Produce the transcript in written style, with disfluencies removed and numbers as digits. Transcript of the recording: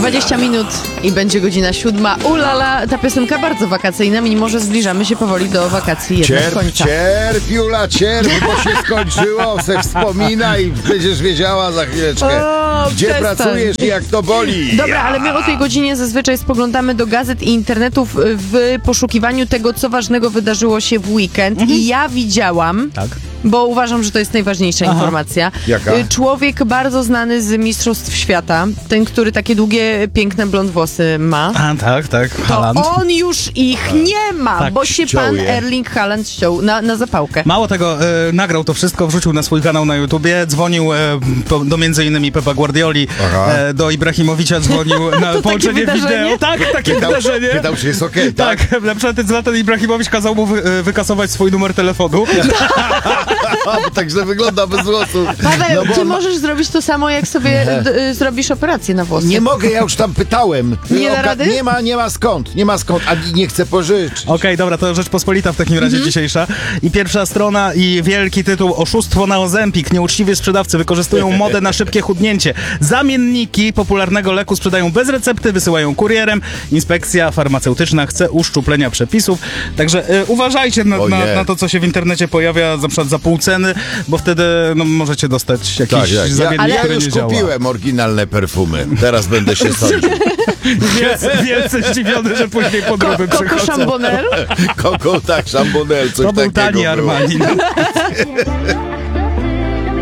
20 minut i będzie godzina 7. Ulala, ta piosenka bardzo wakacyjna, mimo że zbliżamy się powoli do wakacji jednak końca. Cierp, Jula, cierp, bo się skończyło, se wspomina i będziesz wiedziała za chwileczkę, gdzie przestań. pracujesz i jak to boli. Dobra, ale my o tej godzinie zazwyczaj spoglądamy do gazet i internetów w poszukiwaniu tego, co ważnego wydarzyło się w weekend. I ja widziałam, bo uważam, że to jest najważniejsza informacja. Jaka? Człowiek bardzo znany z Mistrzostw Świata, ten, który takie długie, piękne blond włosy ma. A, tak, To Haaland. on już ich nie ma, Tak, bo się ściął pan je. Erling Haaland ściął na zapałkę. Mało tego, nagrał to wszystko, wrzucił na swój kanał na YouTubie, dzwonił do między innymi Pepa Guardioli, do Ibrahimowicza dzwonił na połączenie wydarzenie? wideo. Tak, takie wydarzenie. Pytał, czy jest okej, tak? Tak, na przykład Zlatan Ibrahimowicz kazał mu wykasować swój numer telefonu. Bo tak źle wygląda bez włosów. Paweł, bo ty on- możesz zrobić to samo, jak sobie zrobisz operację na włosy. Nie mogę, ja już tam pytałem. Nie da rady? Nie ma skąd, a nie chcę pożyczyć. Okej, dobra, to Rzeczpospolita w takim razie dzisiejsza. I pierwsza strona i wielki tytuł: oszustwo na Ozempik. Nieuczciwi sprzedawcy wykorzystują modę na szybkie chudnięcie. Zamienniki popularnego leku sprzedają bez recepty, wysyłają kurierem. Inspekcja farmaceutyczna chce uszczuplenia przepisów. Także uważajcie na to, co się w internecie pojawia, na przykład za pół ceny, bo wtedy możecie dostać jakiś zamiennik, Ja który już nie działa. kupiłem oryginalne perfumy. Teraz będę się sądził. Wielce zdziwiony, że później podróby Coco przychodzą. Chambonner? Coco, tak, Chambonel, coś To był takiego tani było. Armani.